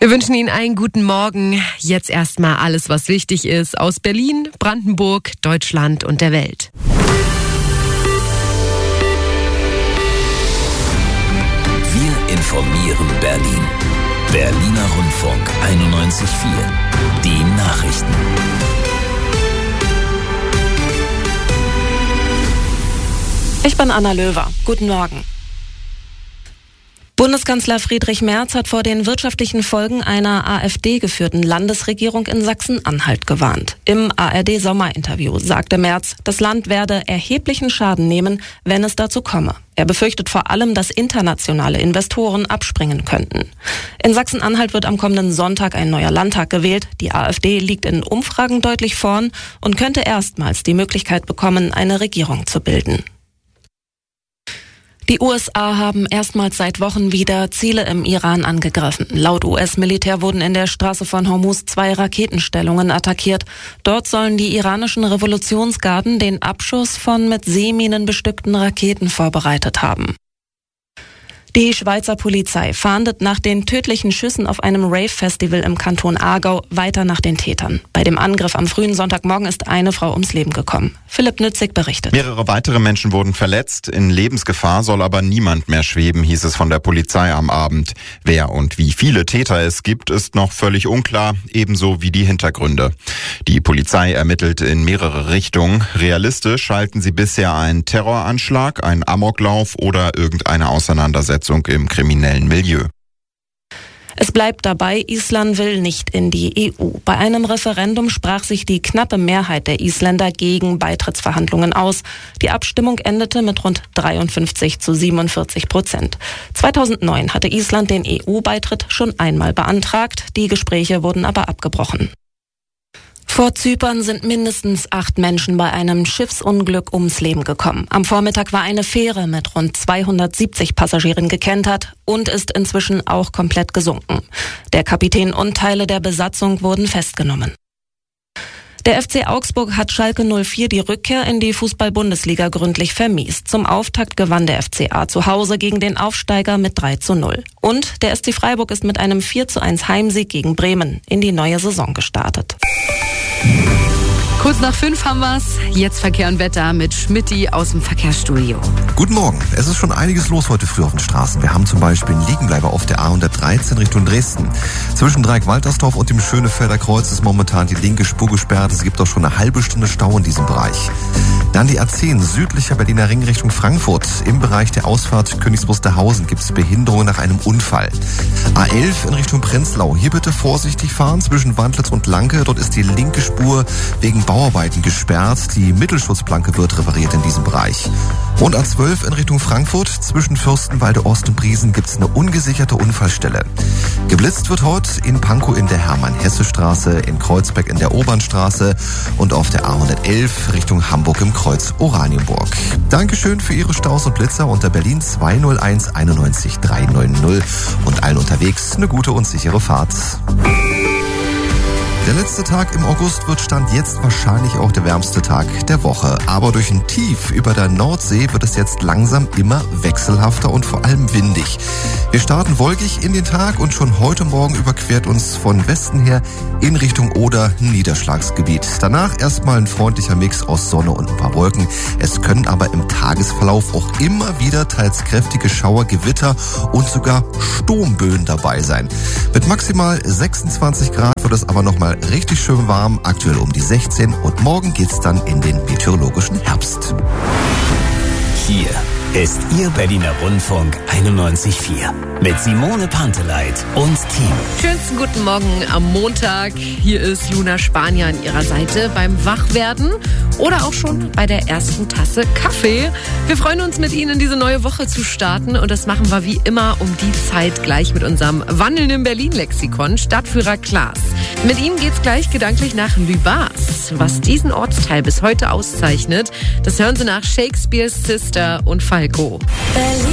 Wir wünschen Ihnen einen guten Morgen. Jetzt erstmal alles, was wichtig ist aus Berlin, Brandenburg, Deutschland und der Welt. Wir informieren Berlin. Berliner Rundfunk 91.4. Die Nachrichten. Ich bin Anna Löwer. Guten Morgen. Bundeskanzler Friedrich Merz hat vor den wirtschaftlichen Folgen einer AfD-geführten Landesregierung in Sachsen-Anhalt gewarnt. Im ARD-Sommerinterview sagte Merz, das Land werde erheblichen Schaden nehmen, wenn es dazu komme. Er befürchtet vor allem, dass internationale Investoren abspringen könnten. In Sachsen-Anhalt wird am kommenden Sonntag ein neuer Landtag gewählt. Die AfD liegt in Umfragen deutlich vorn und könnte erstmals die Möglichkeit bekommen, eine Regierung zu bilden. Die USA haben erstmals seit Wochen wieder Ziele im Iran angegriffen. Laut US-Militär wurden in der Straße von Hormuz 2 Raketenstellungen attackiert. Dort sollen die iranischen Revolutionsgarden den Abschuss von mit Seeminen bestückten Raketen vorbereitet haben. Die Schweizer Polizei fahndet nach den tödlichen Schüssen auf einem Rave-Festival im Kanton Aargau weiter nach den Tätern. Bei dem Angriff am frühen Sonntagmorgen ist eine Frau ums Leben gekommen. Philipp Nützig berichtet. Mehrere weitere Menschen wurden verletzt. In Lebensgefahr soll aber niemand mehr schweben, hieß es von der Polizei am Abend. Wer und wie viele Täter es gibt, ist noch völlig unklar, ebenso wie die Hintergründe. Die Polizei ermittelt in mehrere Richtungen. Realistisch halten sie bisher einen Terroranschlag, einen Amoklauf oder irgendeine Auseinandersetzung im kriminellen Milieu. Es bleibt dabei, Island will nicht in die EU. Bei einem Referendum sprach sich die knappe Mehrheit der Isländer gegen Beitrittsverhandlungen aus. Die Abstimmung endete mit rund 53-47%. 2009 hatte Island den EU-Beitritt schon einmal beantragt. Die Gespräche wurden aber abgebrochen. Vor Zypern sind mindestens 8 Menschen bei einem Schiffsunglück ums Leben gekommen. Am Vormittag war eine Fähre mit rund 270 Passagieren gekentert und ist inzwischen auch komplett gesunken. Der Kapitän und Teile der Besatzung wurden festgenommen. Der FC Augsburg hat Schalke 04 die Rückkehr in die Fußball-Bundesliga gründlich vermiest. Zum Auftakt gewann der FCA zu Hause gegen den Aufsteiger mit 3:0. Und der SC Freiburg ist mit einem 4:1 Heimsieg gegen Bremen in die neue Saison gestartet. Kurz nach 5 haben wir's. Jetzt Verkehr und Wetter mit Schmitty aus dem Verkehrsstudio. Guten Morgen. Es ist schon einiges los heute früh auf den Straßen. Wir haben zum Beispiel einen Liegenbleiber auf der A113 Richtung Dresden. Zwischen Dreieck-Waltersdorf und dem Schönefelder Kreuz ist momentan die linke Spur gesperrt. Es gibt auch schon eine halbe Stunde Stau in diesem Bereich. Dann die A10 südlicher Berliner Ring Richtung Frankfurt. Im Bereich der Ausfahrt Königs Wusterhausen gibt es Behinderungen nach einem Unfall. A11 in Richtung Prenzlau. Hier bitte vorsichtig fahren zwischen Wandlitz und Lanke. Dort ist die linke Spur wegen Bauarbeiten gesperrt. Die Mittelschutzplanke wird repariert in diesem Bereich. Und A12 in Richtung Frankfurt. Zwischen Fürstenwalde Ost und Briesen gibt es eine ungesicherte Unfallstelle. Geblitzt wird heute in Pankow in der Hermann-Hesse-Straße, in Kreuzberg in der Obernstraße und auf der A111 Richtung Hamburg im Kreuz Oranienburg. Dankeschön für Ihre Staus und Blitzer unter Berlin 201 91 390 und allen unterwegs eine gute und sichere Fahrt. Der letzte Tag im August wird Stand jetzt wahrscheinlich auch der wärmste Tag der Woche. Aber durch ein Tief über der Nordsee wird es jetzt langsam immer wechselhafter und vor allem windig. Wir starten wolkig in den Tag und schon heute Morgen überquert uns von Westen her in Richtung Oder ein Niederschlagsgebiet. Danach erstmal ein freundlicher Mix aus Sonne und ein paar Wolken. Es können aber im Tagesverlauf auch immer wieder teils kräftige Schauer, Gewitter und sogar Sturmböen dabei sein. Mit maximal 26 Grad wird es aber nochmal richtig schön warm, aktuell um die 16 und morgen geht's dann in den meteorologischen Herbst. Hier ist Ihr Berliner Rundfunk 91.4 mit Simone Panteleit und Team. Schönsten guten Morgen am Montag. Hier ist Luna Spanier an Ihrer Seite beim Wachwerden oder auch schon bei der ersten Tasse Kaffee. Wir freuen uns, mit Ihnen in diese neue Woche zu starten und das machen wir wie immer um die Zeit gleich mit unserem wandelnden Berlin-Lexikon, Stadtführer Klaas. Mit ihm geht's gleich gedanklich nach Lübars. Was diesen Ortsteil bis heute auszeichnet, das hören Sie nach Shakespeares Sister und Falco. Berlin.